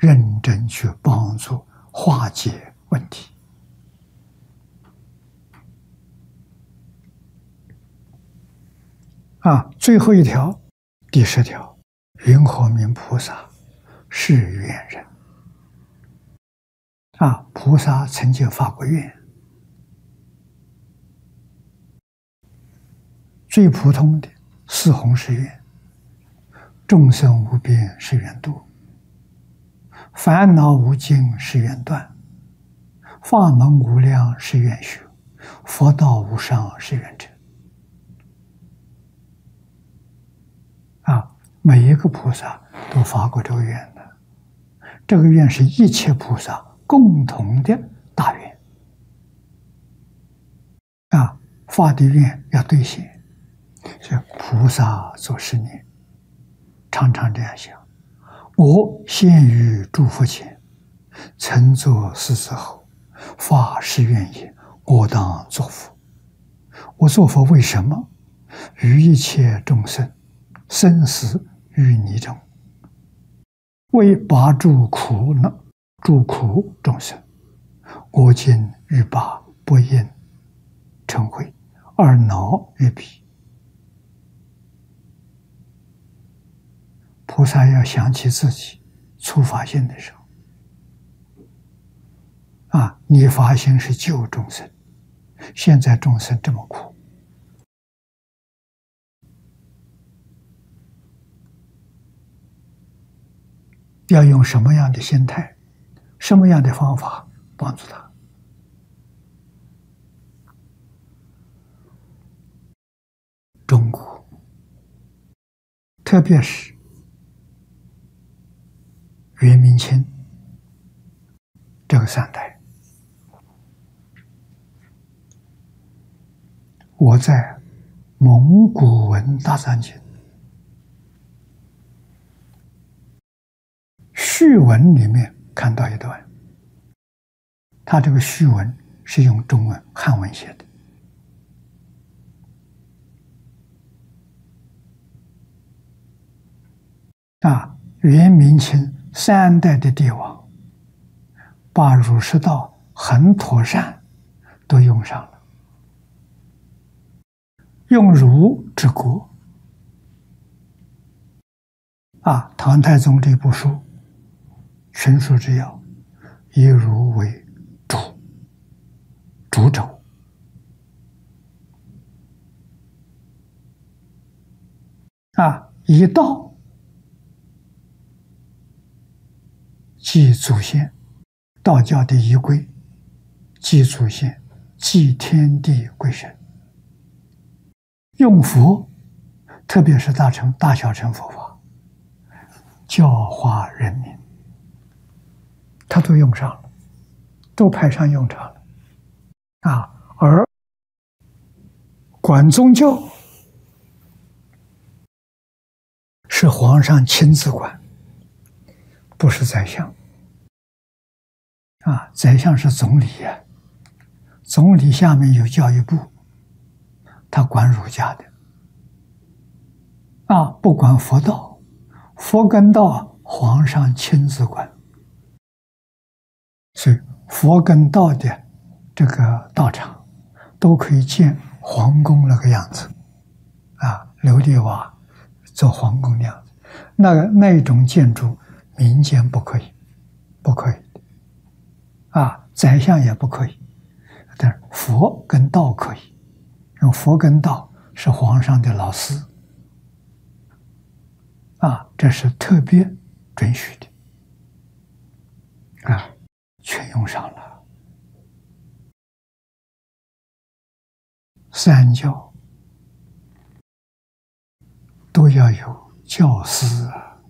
认真去帮助化解问题。最后一条，第10条，云何名菩萨是愿人？菩萨曾经发过愿，最普通的四弘誓愿：众生无边誓愿度，烦恼无尽誓愿断，法门无量誓愿学，佛道无上誓愿成。每一个菩萨都发过这个愿的，这个愿是一切菩萨共同的大愿。发的愿要兑现，是菩萨作是念，常常这样想：我现于诸佛前，曾作世子后，发誓愿也，我当作佛。我作佛为什么？于一切众生生死淤泥中，为拔诸苦众生，我今欲拔不应嗔恚二恼于彼。菩萨要想起自己初发心的时候，你发心是救众生，现在众生这么苦，要用什么样的心态，什么样的方法帮助他？中国，特别是元明清这个3代，我在蒙古文大藏经序文里面看到一段，他这个序文是用中文汉文写的。元明清3代的帝王，把儒释道很妥善都用上了，用儒治国。唐太宗这部书《群书之要》，以儒为主轴，以道祭祖先，道教的仪规，祭祖先，祭天地鬼神。用佛，特别是大小乘佛法，教化人民，他都用上了，都派上用场了。而管宗教是皇上亲自管，不是宰相。宰相是总理呀，总理下面有教育部，他管儒家的，不管佛道，佛跟道皇上亲自管，所以佛跟道的这个道场都可以建皇宫那个样子，琉璃瓦做皇宫那样子，那种建筑民间不可以宰相也不可以，但是佛跟道可以，因为佛跟道是皇上的老师，这是特别准许的，全用上了。3教都要有教师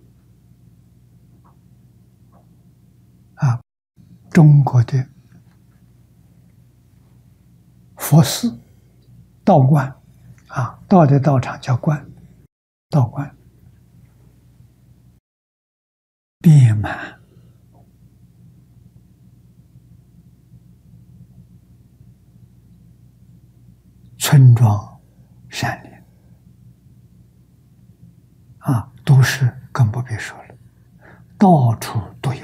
中国的佛寺、道观，道的道场叫观，道观遍满村庄、山林，都市更不必说了，到处都有。